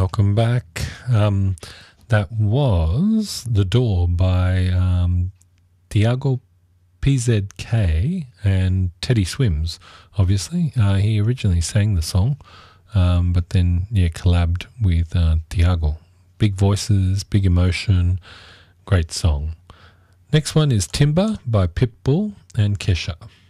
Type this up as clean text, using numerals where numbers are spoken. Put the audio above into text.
welcome back. That was The Door by Tiago PZK and Teddy Swims, obviously. He originally sang the song, but then, collabed with Tiago. Big voices, big emotion, great song. Next one is Timber by Pitbull and Kesha.